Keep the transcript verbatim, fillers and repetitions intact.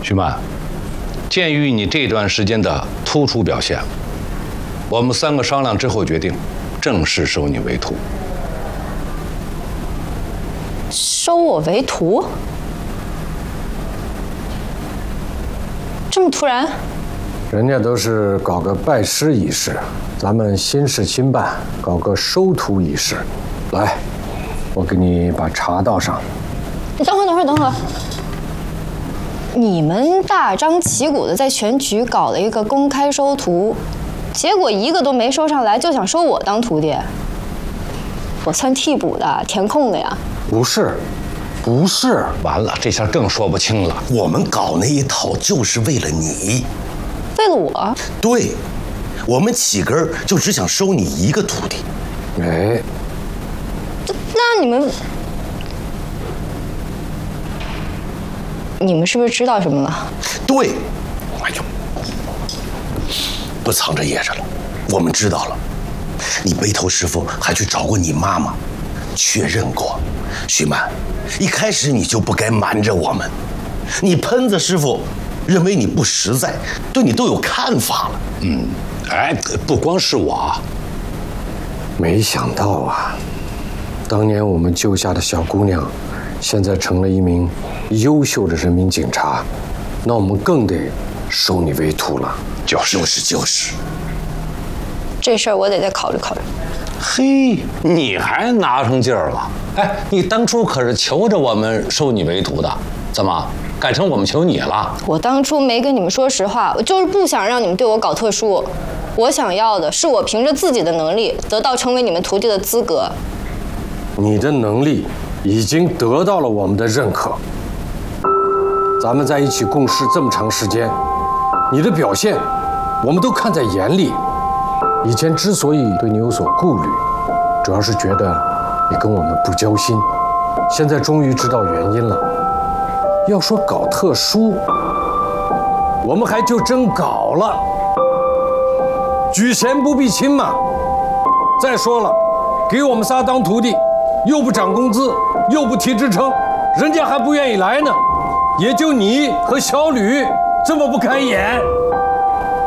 徐曼，鉴于你这段时间的突出表现，我们三个商量之后决定，正式收你为徒。 收我为徒？这么突然？ 人家都是搞个拜师仪式，咱们新事新办，搞个收徒仪式。来，我给你把茶倒上。 你等会儿，等会儿，等会儿。你们大张旗鼓的在全局搞了一个公开收徒，结果一个都没收上来，就想收我当徒弟。我算替补的，填空的呀。 不是，不是。 完了，这下更说不清了。 我们搞那一套就是为了你。 为了我？ 对，我们起根儿就只想收你一个徒弟。 哎， 那你们，你们是不是知道什么了？ 对，哎呦，不藏着掖着了，我们知道了。你背头师傅还去找过你妈妈，确认过。徐曼，一开始你就不该瞒着我们。你喷子师傅认为你不实在，对你都有看法了。 嗯，哎，不光是我， 没想到啊，当年我们救下的小姑娘，现在成了一名优秀的人民警察，那我们更得收你为徒了。 就是就是就是， 这事儿我得再考虑考虑。 嘿，你还拿上劲儿了？哎，你当初可是求着我们收你为徒的，怎么改成我们求你了？ 我当初没跟你们说实话，我就是不想让你们对我搞特殊。我想要的是我凭着自己的能力得到成为你们徒弟的资格。 你的能力已经得到了我们的认可，咱们在一起共事这么长时间，你的表现我们都看在眼里。以前之所以对你有所顾虑，主要是觉得你跟我们不交心，现在终于知道原因了。要说搞特殊，我们还就真搞了，举贤不避亲嘛。再说了，给我们仨当徒弟，又不涨工资，又不提职称，人家还不愿意来呢。也就你和小吕这么不开眼。